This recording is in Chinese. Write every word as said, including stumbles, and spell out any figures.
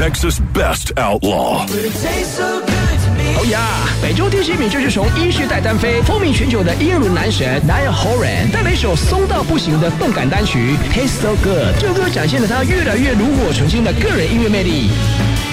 Texas best outlaw. 哦呀，北中第七名就是从一世代单飞风靡全球的英伦男神 Niall Horan 带来一首松到不行的动感单曲 Taste So Good。这首歌展现了他越来越炉火纯青的个人音乐魅力。